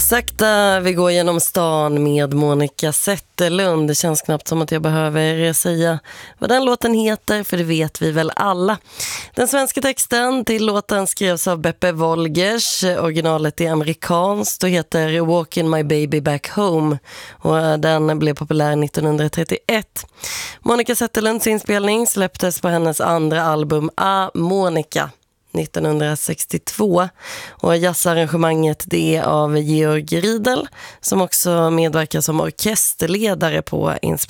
Sakta vi går genom stan med Monica Zetterlund. Det känns knappt som att jag behöver säga vad den låten heter, för det vet vi väl alla. Den svenska texten till låten skrevs av Beppe Wolgers. Originalet är amerikanskt och heter Walking My Baby Back Home. Och den blev populär 1931. Monica Zetterlunds inspelning släpptes på hennes andra album A Monica 1962, och jazzarrangemanget det är av Georg Riedel, som också medverkar som orkesterledare på inspelningen.